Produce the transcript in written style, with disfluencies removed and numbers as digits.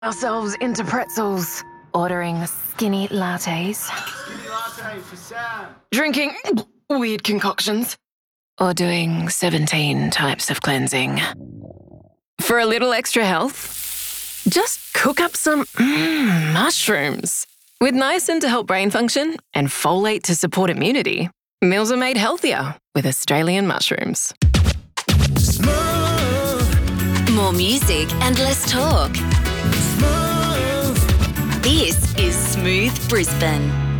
ourselves into pretzels, ordering skinny lattes, Skinny latte for Sam. drinking weird concoctions, or doing 17 types of cleansing. For a little extra health, just cook up some mushrooms. With niacin to help brain function and folate to support immunity, meals are made healthier with Australian mushrooms. More music and less talk. This is Smooth Brisbane.